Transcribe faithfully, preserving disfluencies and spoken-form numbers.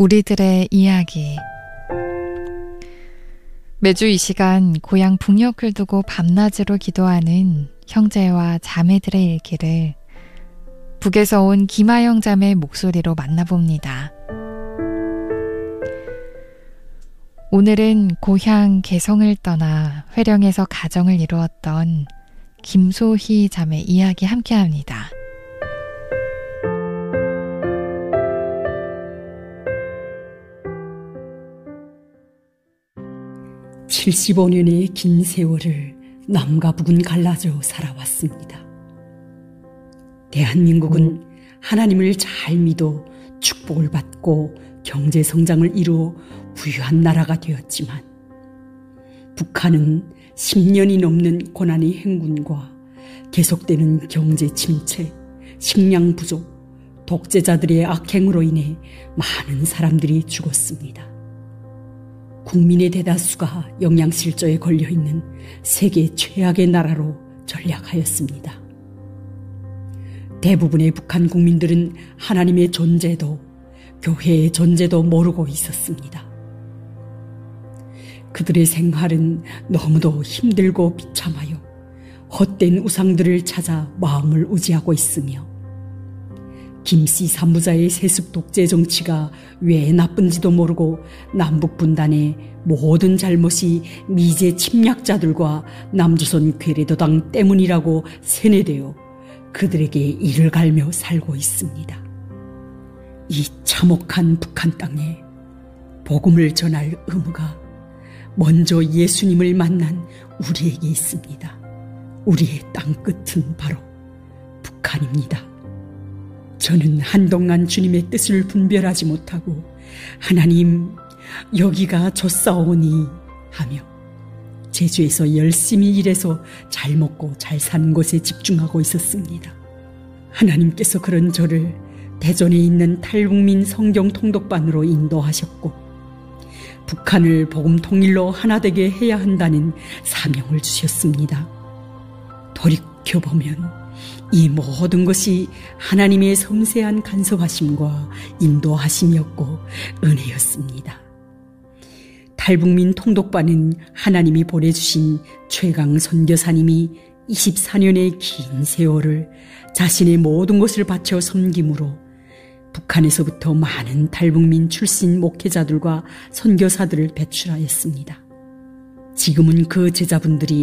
우리들의 이야기. 매주 이 시간 고향 북녘을 두고 밤낮으로 기도하는 형제와 자매들의 일기를 북에서 온 김하영 자매의 목소리로 만나봅니다. 오늘은 고향 개성을 떠나 회령에서 가정을 이루었던 김소희 자매 이야기 함께합니다. 칠십오 년의 긴 세월을 남과 북은 갈라져 살아왔습니다. 대한민국은 하나님을 잘 믿어 축복을 받고 경제 성장을 이루어 부유한 나라가 되었지만 북한은 십 년이 넘는 고난의 행군과 계속되는 경제 침체, 식량 부족, 독재자들의 악행으로 인해 많은 사람들이 죽었습니다. 국민의 대다수가 영양실조에 걸려있는 세계 최악의 나라로 전락하였습니다. 대부분의 북한 국민들은 하나님의 존재도 교회의 존재도 모르고 있었습니다. 그들의 생활은 너무도 힘들고 비참하여 헛된 우상들을 찾아 마음을 의지하고 있으며 김씨 산부자의 세습 독재 정치가 왜 나쁜지도 모르고 남북 분단의 모든 잘못이 미제 침략자들과 남조선 괴뢰도당 때문이라고 세뇌되어 그들에게 이를 갈며 살고 있습니다. 이 참혹한 북한 땅에 복음을 전할 의무가 먼저 예수님을 만난 우리에게 있습니다. 우리의 땅끝은 바로 북한입니다. 저는 한동안 주님의 뜻을 분별하지 못하고 하나님 여기가 좋사오니 하며 제주에서 열심히 일해서 잘 먹고 잘 사는 곳에 집중하고 있었습니다. 하나님께서 그런 저를 대전에 있는 탈북민 성경 통독반으로 인도하셨고 북한을 복음 통일로 하나 되게 해야 한다는 사명을 주셨습니다. 돌이켜보면 이 모든 것이 하나님의 섬세한 간섭하심과 인도하심이었고 은혜였습니다. 탈북민 통독반은 하나님이 보내주신 최강 선교사님이 이십사 년의 긴 세월을 자신의 모든 것을 바쳐 섬김으로 북한에서부터 많은 탈북민 출신 목회자들과 선교사들을 배출하였습니다. 지금은 그 제자분들이